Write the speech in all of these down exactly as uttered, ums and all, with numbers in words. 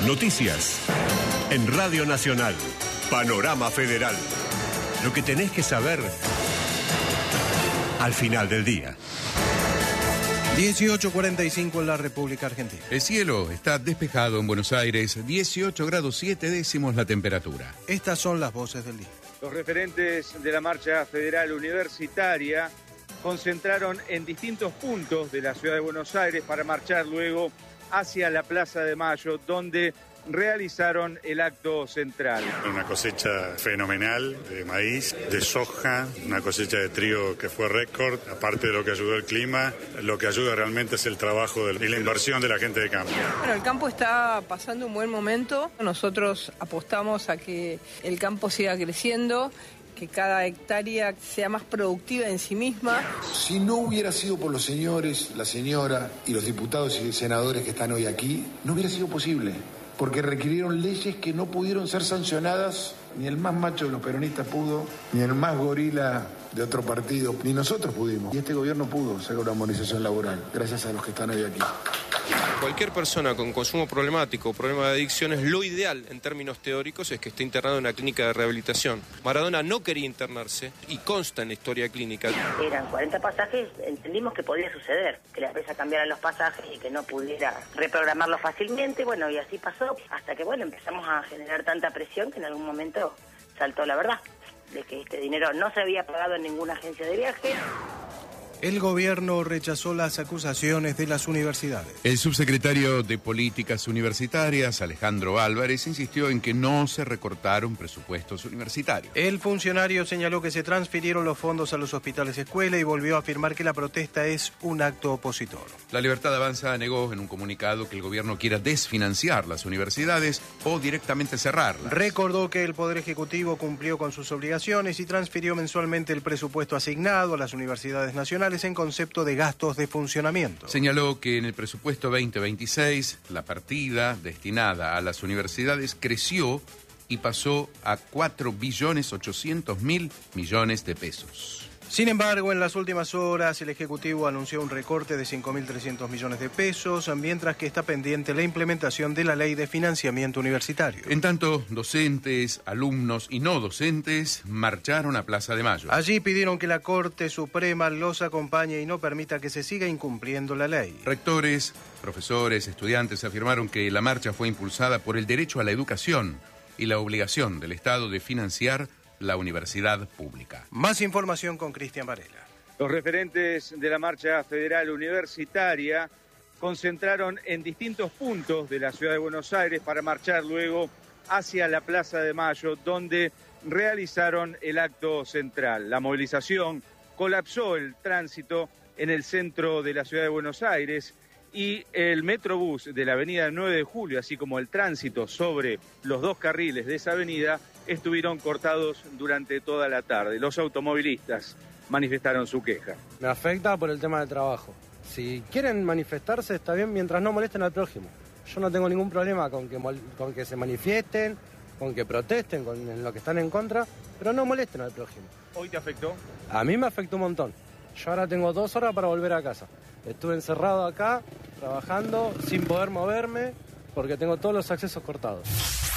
Noticias. En Radio Nacional. Panorama Federal. Lo que tenés que saber al final del día. dieciocho cuarenta y cinco en la República Argentina. El cielo está despejado en Buenos Aires, dieciocho grados siete décimos la temperatura. Estas son las voces del día. Los referentes de la marcha federal universitaria concentraron en distintos puntos de la ciudad de Buenos Aires para marchar luego hacia la Plaza de Mayo, donde realizaron el acto central. Una cosecha fenomenal de maíz, de soja, una cosecha de trigo que fue récord. Aparte de lo que ayudó el clima, lo que ayuda realmente es el trabajo del, y la inversión de la gente de campo. Bueno, el campo está pasando un buen momento. Nosotros apostamos a que el campo siga creciendo, que cada hectárea sea más productiva en sí misma. Si no hubiera sido por los señores, la señora y los diputados y senadores que están hoy aquí, no hubiera sido posible, porque requirieron leyes que no pudieron ser sancionadas, ni el más macho de los peronistas pudo, ni el más gorila de otro partido, ni nosotros pudimos. Y este gobierno pudo sacar una armonización laboral, gracias a los que están hoy aquí. Cualquier persona con consumo problemático o problema de adicciones, lo ideal en términos teóricos es que esté internado en una clínica de rehabilitación. Maradona no quería internarse y consta en la historia clínica. Eran cuarenta pasajes, entendimos que podía suceder, que la empresa cambiara los pasajes y que no pudiera reprogramarlos fácilmente. Bueno, y así pasó, hasta que bueno, empezamos a generar tanta presión que en algún momento saltó la verdad de que este dinero no se había pagado en ninguna agencia de viaje. El gobierno rechazó las acusaciones de las universidades. El subsecretario de Políticas Universitarias, Alejandro Álvarez, insistió en que no se recortaron presupuestos universitarios. El funcionario señaló que se transfirieron los fondos a los hospitales escuela y volvió a afirmar que la protesta es un acto opositor. La Libertad Avanza negó en un comunicado que el gobierno quiera desfinanciar las universidades o directamente cerrarlas. Recordó que el Poder Ejecutivo cumplió con sus obligaciones y transfirió mensualmente el presupuesto asignado a las universidades nacionales en concepto de gastos de funcionamiento. Señaló que en el presupuesto veinte veintiséis la partida destinada a las universidades creció y pasó a cuatro billones ochocientos mil millones de pesos. Sin embargo, en las últimas horas el Ejecutivo anunció un recorte de cinco mil trescientos millones de pesos, mientras que está pendiente la implementación de la Ley de Financiamiento Universitario. En tanto, docentes, alumnos y no docentes marcharon a Plaza de Mayo. Allí pidieron que la Corte Suprema los acompañe y no permita que se siga incumpliendo la ley. Rectores, profesores, estudiantes afirmaron que la marcha fue impulsada por el derecho a la educación y la obligación del Estado de financiar la universidad pública. Más información con Cristian Varela. Los referentes de la marcha federal universitaria concentraron en distintos puntos de la ciudad de Buenos Aires para marchar luego hacia la Plaza de Mayo, donde realizaron el acto central. La movilización colapsó el tránsito en el centro de la ciudad de Buenos Aires y el Metrobús de la avenida nueve de julio, así como el tránsito sobre los dos carriles de esa avenida, estuvieron cortados durante toda la tarde. Los automovilistas manifestaron su queja. Me afecta por el tema del trabajo. Si quieren manifestarse está bien mientras no molesten al prójimo. Yo no tengo ningún problema con que, con que se manifiesten, con que protesten, con lo que están en contra, pero no molesten al prójimo. ¿Hoy te afectó? A mí me afectó un montón. Yo ahora tengo dos horas para volver a casa. Estuve encerrado acá, trabajando, sin poder moverme, porque tengo todos los accesos cortados.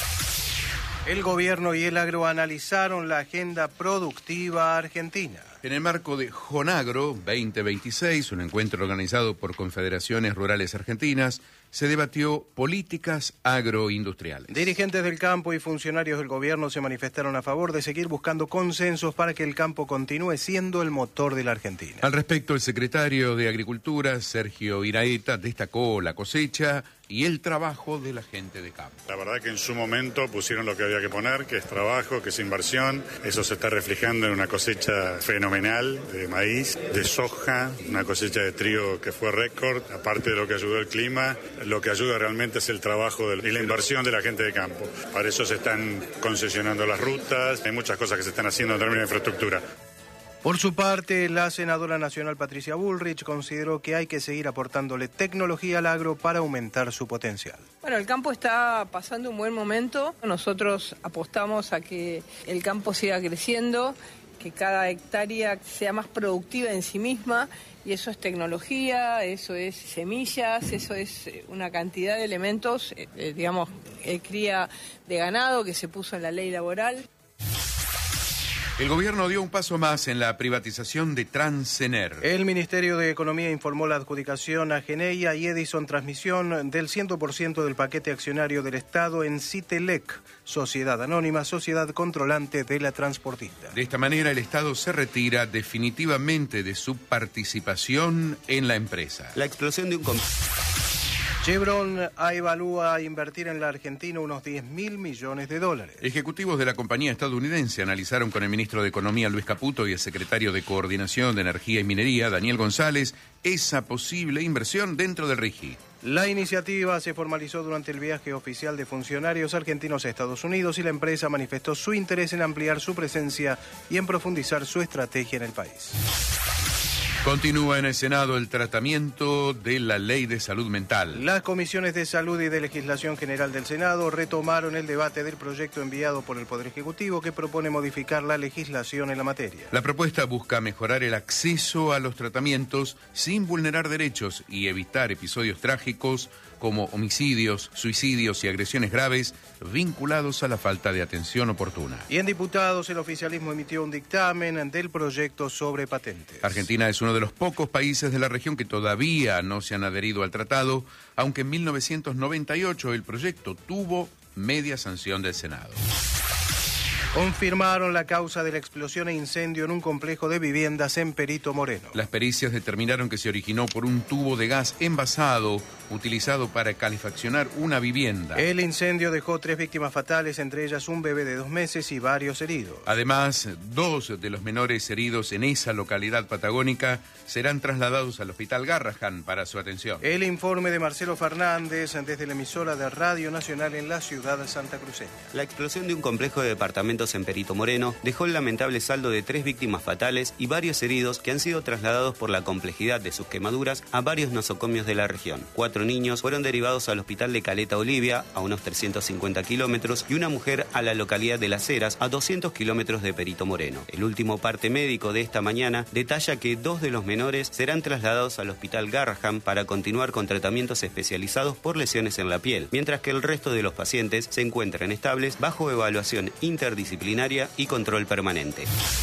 El gobierno y el agro analizaron la agenda productiva argentina. En el marco de Jonagro veinte veintiséis, un encuentro organizado por Confederaciones Rurales Argentinas, se debatió políticas agroindustriales. Dirigentes del campo y funcionarios del gobierno se manifestaron a favor de seguir buscando consensos para que el campo continúe siendo el motor de la Argentina. Al respecto, el secretario de Agricultura, Sergio Iraeta, destacó la cosecha y el trabajo de la gente de campo. La verdad que en su momento pusieron lo que había que poner, que es trabajo, que es inversión. Eso se está reflejando en una cosecha fenomenal de maíz, de soja, una cosecha de trigo que fue récord. Aparte de lo que ayudó el clima, lo que ayuda realmente es el trabajo del, y la inversión de la gente de campo. Para eso se están concesionando las rutas, hay muchas cosas que se están haciendo en términos de infraestructura. Por su parte, la senadora nacional Patricia Bullrich consideró que hay que seguir aportándole tecnología al agro para aumentar su potencial. Bueno, el campo está pasando un buen momento. Nosotros apostamos a que el campo siga creciendo, que cada hectárea sea más productiva en sí misma, Y eso es tecnología, eso es semillas, eso es una cantidad de elementos, eh, digamos, eh, cría de ganado que se puso en la ley laboral. El gobierno dio un paso más en la privatización de Transener. El Ministerio de Economía informó la adjudicación a Geneia y Edison Transmisión del cien por ciento del paquete accionario del Estado en Citelec, sociedad anónima, sociedad controlante de la transportista. De esta manera, el Estado se retira definitivamente de su participación en la empresa. La explosión de un... Chevron evalúa invertir en la Argentina unos diez mil millones de dólares. Ejecutivos de la compañía estadounidense analizaron con el ministro de Economía, Luis Caputo, y el secretario de Coordinación de Energía y Minería, Daniel González, esa posible inversión dentro del RIGI. La iniciativa se formalizó durante el viaje oficial de funcionarios argentinos a Estados Unidos y la empresa manifestó su interés en ampliar su presencia y en profundizar su estrategia en el país. Continúa en el Senado el tratamiento de la Ley de Salud Mental. Las comisiones de Salud y de Legislación General del Senado retomaron el debate del proyecto enviado por el Poder Ejecutivo que propone modificar la legislación en la materia. La propuesta busca mejorar el acceso a los tratamientos sin vulnerar derechos y evitar episodios trágicos como homicidios, suicidios y agresiones graves vinculados a la falta de atención oportuna. Y en diputados, el oficialismo emitió un dictamen del proyecto sobre patentes. Argentina es uno de los pocos países de la región que todavía no se han adherido al tratado, aunque en mil novecientos noventa y ocho el proyecto tuvo media sanción del Senado. Confirmaron la causa de la explosión e incendio en un complejo de viviendas en Perito Moreno. Las pericias determinaron que se originó por un tubo de gas envasado utilizado para calefaccionar una vivienda. El incendio dejó tres víctimas fatales, entre ellas un bebé de dos meses y varios heridos. Además, dos de los menores heridos en esa localidad patagónica serán trasladados al Hospital Garrahan para su atención. El informe de Marcelo Fernández desde la emisora de Radio Nacional en la ciudad santacruceña. La explosión de un complejo de departamentos en Perito Moreno dejó el lamentable saldo de tres víctimas fatales y varios heridos que han sido trasladados por la complejidad de sus quemaduras a varios nosocomios de la región. Cuatro niños fueron derivados al hospital de Caleta Olivia, a unos trescientos cincuenta kilómetros, y una mujer a la localidad de Las Heras, a doscientos kilómetros de Perito Moreno. El último parte médico de esta mañana detalla que dos de los menores serán trasladados al hospital Garrahan para continuar con tratamientos especializados por lesiones en la piel, mientras que el resto de los pacientes se encuentran estables bajo evaluación interdisciplinaria y control permanente.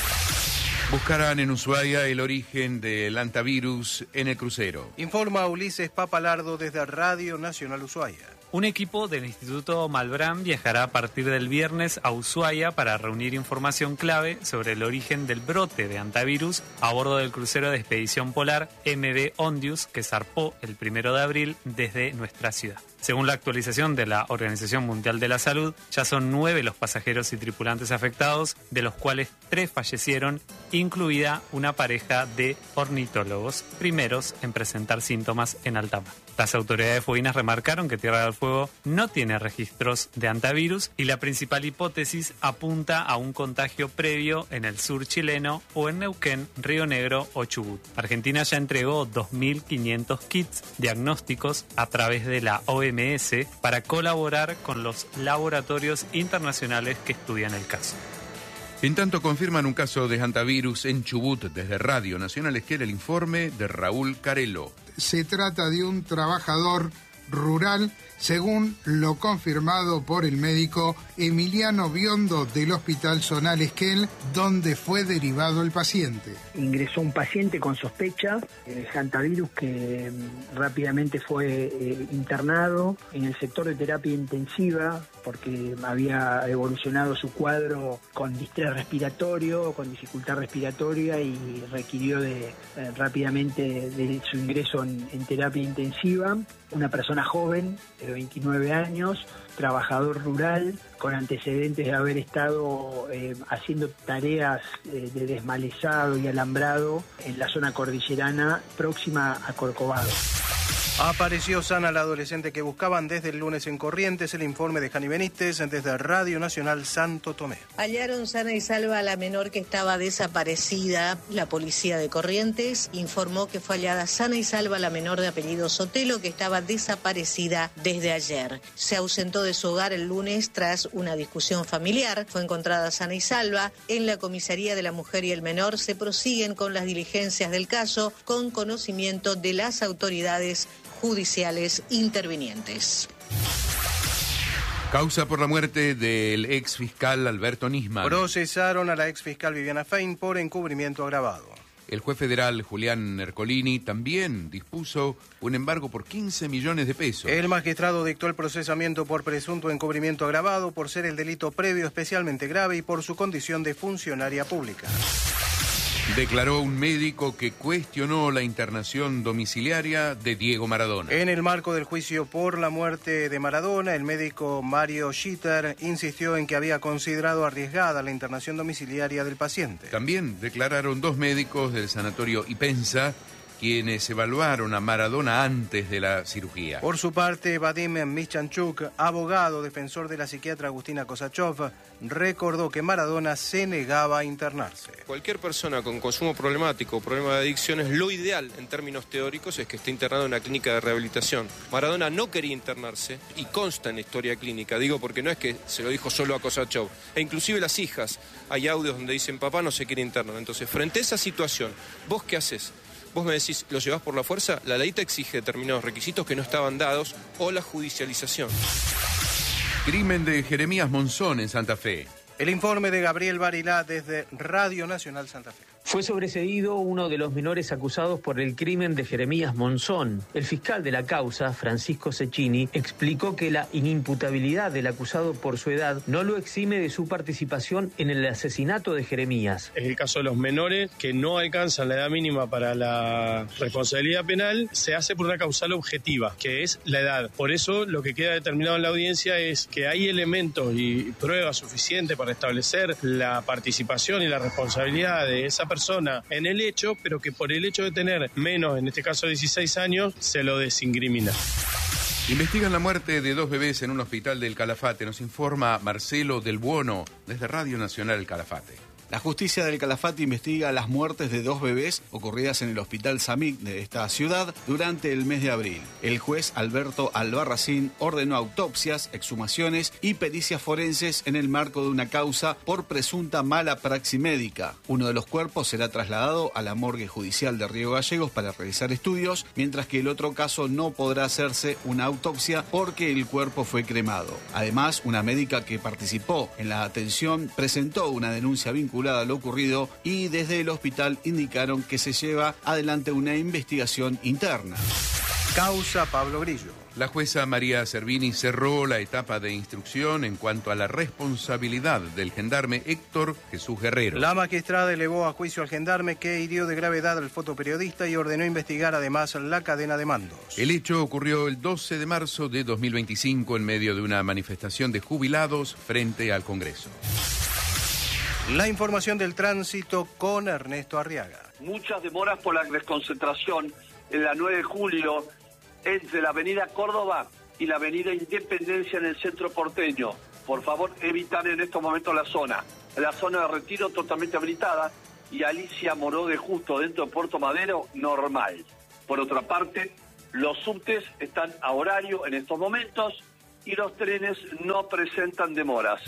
Buscarán en Ushuaia el origen del hantavirus en el crucero. Informa Ulises Papalardo desde Radio Nacional Ushuaia. Un equipo del Instituto Malbrán viajará a partir del viernes a Ushuaia para reunir información clave sobre el origen del brote de hantavirus a bordo del crucero de expedición polar M V Ondius, que zarpó el primero de abril desde nuestra ciudad. Según la actualización de la Organización Mundial de la Salud, ya son nueve los pasajeros y tripulantes afectados, de los cuales tres fallecieron, incluida una pareja de ornitólogos, primeros en presentar síntomas en alta mar. Las autoridades fueguinas remarcaron que Tierra del Fuego no tiene registros de hantavirus y la principal hipótesis apunta a un contagio previo en el sur chileno o en Neuquén, Río Negro o Chubut. Argentina ya entregó dos mil quinientos kits diagnósticos a través de la O M S para colaborar con los laboratorios internacionales que estudian el caso. En tanto, confirman un caso de hantavirus en Chubut. Desde Radio Nacional Esquel, el informe de Raúl Carelo. Se trata de un trabajador rural, según lo confirmado por el médico Emiliano Biondo del Hospital Zonal Esquel, donde fue derivado el paciente. Ingresó un paciente con sospecha de hantavirus que rápidamente fue eh, internado en el sector de terapia intensiva porque había evolucionado su cuadro con distrés respiratorio, con dificultad respiratoria y requirió de, eh, rápidamente de su ingreso en, en terapia intensiva. Una persona joven, de veintinueve años, trabajador rural, con antecedentes de haber estado eh, haciendo tareas eh, de desmalezado y alambrado en la zona cordillerana próxima a Corcovado. Apareció sana la adolescente que buscaban desde el lunes en Corrientes. El informe de Jani Benítez desde Radio Nacional Santo Tomé. Hallaron sana y salva a la menor que estaba desaparecida. La policía de Corrientes informó que fue hallada sana y salva la menor de apellido Sotelo que estaba desaparecida desde ayer. Se ausentó de su hogar el lunes tras una discusión familiar. Fue encontrada sana y salva. En la comisaría de la mujer y el menor se prosiguen con las diligencias del caso con conocimiento de las autoridades judiciales intervinientes. Causa por la muerte del ex fiscal Alberto Nisman. Procesaron a la ex fiscal Viviana Fein por encubrimiento agravado. El juez federal Julián Ercolini también dispuso un embargo por quince millones de pesos. El magistrado dictó el procesamiento por presunto encubrimiento agravado por ser el delito previo especialmente grave y por su condición de funcionaria pública. Declaró un médico que cuestionó la internación domiciliaria de Diego Maradona. En el marco del juicio por la muerte de Maradona, el médico Mario Schitter insistió en que había considerado arriesgada la internación domiciliaria del paciente. También declararon dos médicos del sanatorio Ipensa, quienes evaluaron a Maradona antes de la cirugía. Por su parte, Vadim Mischanchuk, abogado defensor de la psiquiatra Agustina Kosachov, recordó que Maradona se negaba a internarse. Cualquier persona con consumo problemático o problema de adicciones, lo ideal en términos teóricos es que esté internado en una clínica de rehabilitación. Maradona no quería internarse y consta en la historia clínica, digo porque no es que se lo dijo solo a Kosachov, e inclusive las hijas, hay audios donde dicen papá no se quiere internar. Entonces, frente a esa situación, ¿vos qué haces? Vos me decís, ¿lo llevás por la fuerza? La ley te exige determinados requisitos que no estaban dados o la judicialización. Crimen de Jeremías Monzón en Santa Fe. El informe de Gabriel Barilá desde Radio Nacional Santa Fe. Fue sobreseído uno de los menores acusados por el crimen de Jeremías Monzón. El fiscal de la causa, Francisco Cecchini, explicó que la inimputabilidad del acusado por su edad no lo exime de su participación en el asesinato de Jeremías. En el caso de los menores que no alcanzan la edad mínima para la responsabilidad penal, se hace por una causal objetiva, que es la edad. Por eso lo que queda determinado en la audiencia es que hay elementos y pruebas suficientes para establecer la participación y la responsabilidad de esa persona en el hecho, pero que por el hecho de tener menos, en este caso dieciséis años, se lo desincrimina. Investigan la muerte de dos bebés en un hospital del Calafate. Nos informa Marcelo Del Buono desde Radio Nacional Calafate. La justicia del Calafate investiga las muertes de dos bebés ocurridas en el Hospital Samig de esta ciudad durante el mes de abril. El juez Alberto Albarracín ordenó autopsias, exhumaciones y pericias forenses en el marco de una causa por presunta mala praxis médica. Uno de los cuerpos será trasladado a la morgue judicial de Río Gallegos para realizar estudios, mientras que el otro caso no podrá hacerse una autopsia porque el cuerpo fue cremado. Además, una médica que participó en la atención presentó una denuncia vinculada a lo ocurrido y desde el hospital indicaron que se lleva adelante una investigación interna. Causa Pablo Grillo. La jueza María Servini cerró la etapa de instrucción en cuanto a la responsabilidad del gendarme Héctor Jesús Guerrero. La magistrada elevó a juicio al gendarme que hirió de gravedad al fotoperiodista y ordenó investigar además la cadena de mandos. El hecho ocurrió el doce de marzo de dos mil veinticinco en medio de una manifestación de jubilados frente al Congreso. La información del tránsito con Ernesto Arriaga. Muchas demoras por la desconcentración en la nueve de julio entre la avenida Córdoba y la avenida Independencia en el centro porteño. Por favor, evitar en estos momentos la zona. La zona de Retiro totalmente habilitada y Alicia Moró de Justo dentro de Puerto Madero normal. Por otra parte, los subtes están a horario en estos momentos y los trenes no presentan demoras.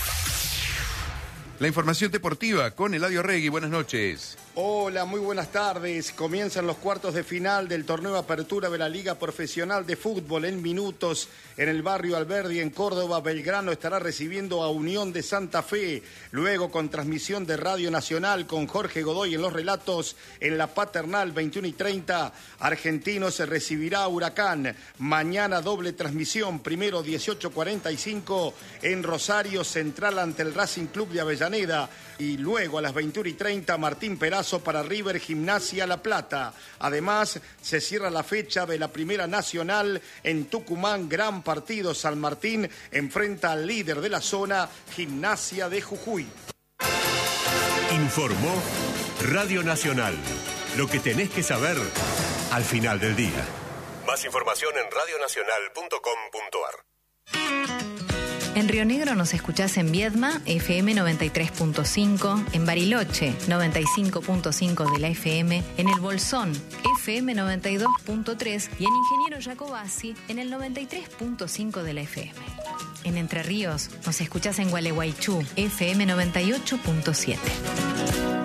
La información deportiva con Eladio Regui. Buenas noches. Hola, muy buenas tardes. Comienzan los cuartos de final del torneo Apertura de la Liga Profesional de Fútbol. En minutos, en el barrio Alberdi, en Córdoba, Belgrano estará recibiendo a Unión de Santa Fe. Luego, con transmisión de Radio Nacional, con Jorge Godoy en los relatos, en la Paternal, veintiuno y treinta, Argentino se recibirá a Huracán. Mañana, doble transmisión, primero dieciocho cuarenta y cinco, en Rosario Central ante el Racing Club de Avellaneda. Y luego, a las veintiuno y treinta, Martín Perazo para River Gimnasia La Plata. Además, se cierra la fecha de la Primera Nacional en Tucumán. Gran partido. San Martín enfrenta al líder de la zona, Gimnasia de Jujuy. Informó Radio Nacional. Lo que tenés que saber al final del día. Más información en radio nacional punto com punto a r. En Río Negro nos escuchás en Viedma, F M noventa y tres punto cinco, en Bariloche, noventa y cinco punto cinco de la F M, en El Bolsón, F M noventa y dos punto tres y en Ingeniero Jacobasi, en el noventa y tres punto cinco de la F M. En Entre Ríos nos escuchás en Gualeguaychú, F M noventa y ocho punto siete.